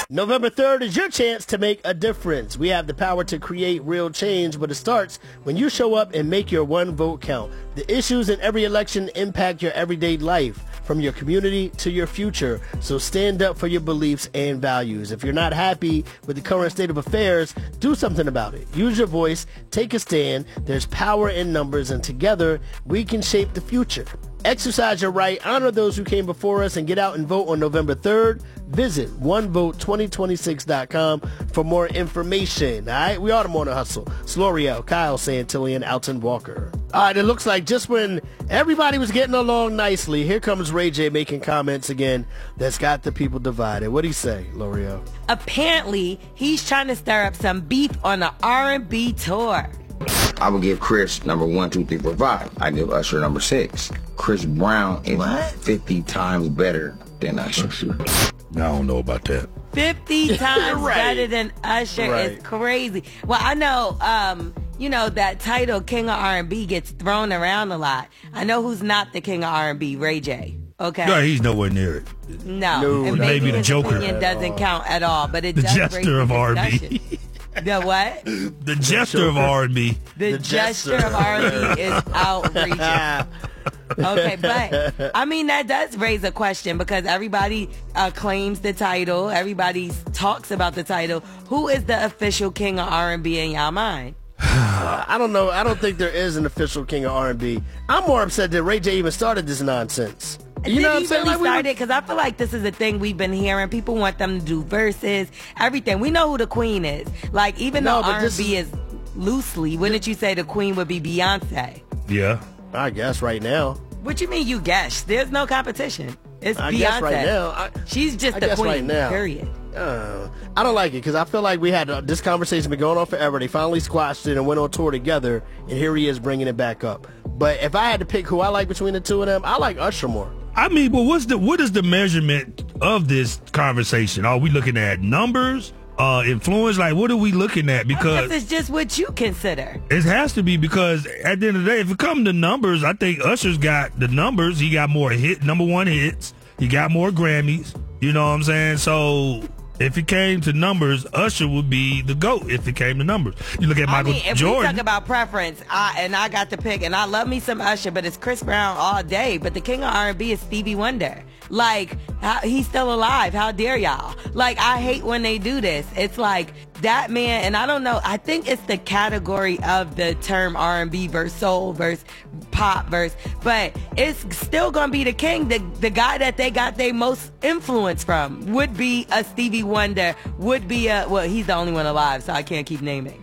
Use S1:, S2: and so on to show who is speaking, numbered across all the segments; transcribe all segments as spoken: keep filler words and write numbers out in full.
S1: November third is your chance to make a difference. We have the power to create real change, but it starts when you show up and make your one vote count. The issues in every election impact your everyday life, from your community to your future. So stand up for your beliefs and values. If you're not happy with the current state of affairs, do something about it. Use your voice, take a stand. There's power in numbers, and together we can shape the future. Exercise your right, honor those who came before us, and get out and vote on November third. Visit one vote twenty twenty-six dot com for more information. All right, we are the Morning Hustle. It's L'Oreal, Kyle Santillan, Alton Walker. All right, it looks like just when everybody was getting along nicely, here comes Ray J making comments again that's got the people divided. What'd he say, L'Oreal?
S2: Apparently, he's trying to stir up some beef on the R and B tour.
S3: I would give Chris number one, two, three, four, five. I give Usher number six. Chris Brown is what? fifty times better than Usher.
S4: I don't know about that.
S2: fifty times right. better than Usher right. is crazy. Well, I know, um, you know, that title King of R and B gets thrown around a lot. I know who's not the King of R and B, Ray J. Okay.
S4: No, he's nowhere near it.
S2: No,
S1: no
S2: and
S4: maybe, maybe the
S2: his
S4: Joker
S2: opinion doesn't count at all. But it
S4: the
S2: does
S4: jester of R and B.
S2: The what?
S4: The jester of R and B.
S2: The, the jester of R and B is outrageous. Okay, but I mean that does raise a question because everybody uh, claims the title, everybody talks about the title. Who is the official king of R and B in y'all mind?
S1: uh, I don't know. I don't think there is an official king of R and B. I'm more upset that Ray J even started this nonsense. You
S2: Did
S1: know what
S2: he
S1: I'm saying?
S2: really
S1: Like, we
S2: started? Because I feel like this is a thing we've been hearing. People want them to do verses, everything. We know who the queen is. Like, even
S1: no,
S2: though R and B is, is loosely, wouldn't you say the queen would be Beyonce?
S4: Yeah.
S1: I guess right now.
S2: What you mean you guess? There's no competition. It's
S1: I
S2: Beyonce.
S1: Guess right now. I,
S2: She's just
S1: I
S2: the
S1: guess
S2: queen,
S1: right now.
S2: period.
S1: Uh, I don't like it because I feel like we had uh, this conversation been going on forever. They finally squashed it and went on tour together, and here he is bringing it back up. But if I had to pick who I like between the two of them, I like Usher more.
S4: I mean, but what's the what is the measurement of this conversation? Are we looking at numbers, uh, influence? Like, what are we looking at? Because
S2: I guess it's just what you consider.
S4: It has to be because at the end of the day, if it comes to numbers, I think Usher's got the numbers. He got more hit, number one hits. He got more Grammys. You know what I'm saying? So if it came to numbers, Usher would be the GOAT if it came to numbers. You look at Michael
S2: I mean, if
S4: Jordan.
S2: we talk about preference, I, and I got to pick, and I love me some Usher, but it's Chris Brown all day. But the king of R and B is Stevie Wonder. Like, how, he's still alive. How dare y'all? Like, I hate when they do this. It's like that man, and I don't know. I think it's the category of the term R and B versus soul versus pop versus, but it's still gonna be the king. The the guy that they got their most influence from would be a Stevie Wonder. Would be a well, he's the only one alive, so I can't keep naming.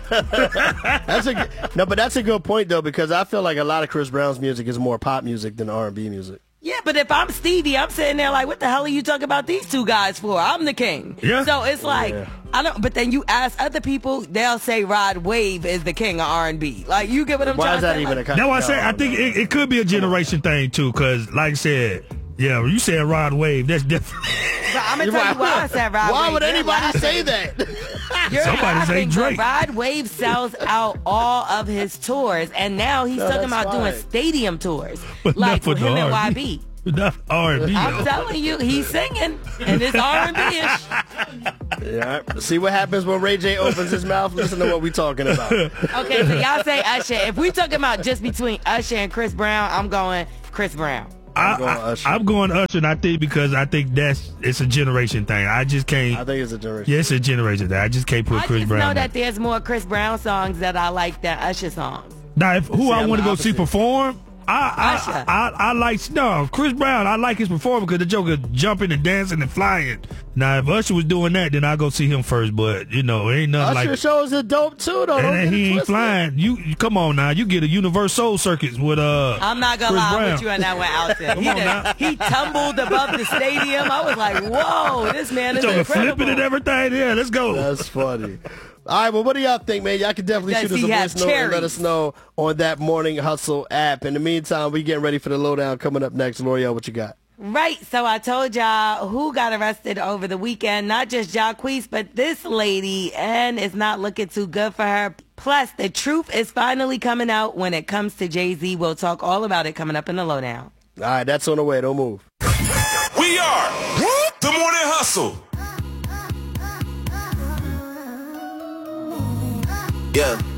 S1: That's a no, but that's a good point though because I feel like a lot of Chris Brown's music is more pop music than R and B music.
S2: Yeah, but if I'm Stevie, I'm sitting there like, what the hell are you talking about these two guys for? I'm the king.
S4: Yeah.
S2: So it's like,
S1: yeah.
S2: I don't, but then you ask other people, they'll say Rod Wave is the king of R and B. Like, you get what I'm
S1: Why
S2: trying
S1: is
S2: to
S1: that
S2: say?
S1: even
S2: Like,
S1: a
S4: That's why I say
S1: no,
S4: I think
S1: no.
S4: it, it could be a generation thing too, because like I said, yeah, when you said Rod Wave, that's different.
S2: but I'm gonna tell you why I said Rod
S1: Why
S2: Wave.
S1: would
S2: You're
S1: anybody
S2: laughing.
S1: say that?
S2: You're
S4: Somebody say
S2: laughing,
S4: Drake.
S2: but Rod Wave sells out all of his tours, and now he's
S1: No,
S2: talking
S1: that's
S2: about doing
S1: fine.
S2: stadium tours,
S4: But
S2: like
S4: not
S2: with
S4: for
S2: him
S4: the
S2: and
S4: R
S2: Y
S4: and
S2: B.
S4: B. Not R and B.
S2: I'm telling you, he's singing, and it's R and B-ish.
S1: Yeah, see what happens when Ray J opens his mouth. Listen to what we talking about.
S2: Okay, so y'all say Usher. If we talking about just between Usher and Chris Brown, I'm going Chris Brown.
S4: I,
S1: I'm going
S4: I,
S1: Usher.
S4: I'm going Usher, and I think because I think that's it's a generation thing. I just can't.
S1: I think it's a generation.
S4: Yeah, it's a generation thing. I just can't put
S2: I
S4: Chris
S2: just
S4: Brown.
S2: know
S4: in.
S2: that there's more Chris Brown songs that I like than Usher songs.
S4: Now, if, who
S1: See,
S4: I
S1: I'm
S4: want to
S1: the
S4: go see
S1: opposite.
S4: perform, I
S2: Usher.
S4: I, I I like no Chris Brown. I like his performance because the Joker jumping and dancing and flying. Now, if Usher was doing that, then I will go see him first. But you know, ain't nothing
S1: Usher
S4: like.
S1: shows are dope too, though. Don't
S4: And then
S1: get it
S4: he ain't
S1: twisted.
S4: flying. You, you come on now. You get a Universal Circuits with uh.
S2: I'm not gonna
S4: Chris
S2: lie
S4: Brown.
S2: with you on that one, Alton. He,
S4: on
S2: done-
S4: now.
S2: he tumbled above the stadium. I was like, whoa, this man is
S4: Joker
S2: incredible.
S4: flipping and everything. Yeah, let's go.
S1: That's funny. All right, well, what do y'all think, man? Y'all can definitely
S2: Does
S1: shoot us
S2: he
S1: a
S2: have
S1: voice note and let
S2: cherries?
S1: us know on that Morning Hustle app. In the meantime, we getting ready for the lowdown coming up next. L'Oreal, what you got?
S2: Right, so I told y'all who got arrested over the weekend. Not just Jacquees, but this lady, and it's not looking too good for her. Plus, the truth is finally coming out when it comes to Jay-Z. We'll talk all about it coming up in the lowdown.
S1: All right, that's on the way. Don't move.
S5: We are the Morning Hustle. Yeah.